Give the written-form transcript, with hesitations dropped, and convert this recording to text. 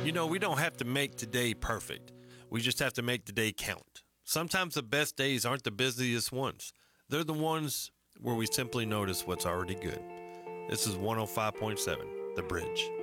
We don't have to make today perfect. We just have to make the day count. Sometimes the best days aren't the busiest ones. They're the ones where we simply notice what's already good. This is 105.7, The Bridge.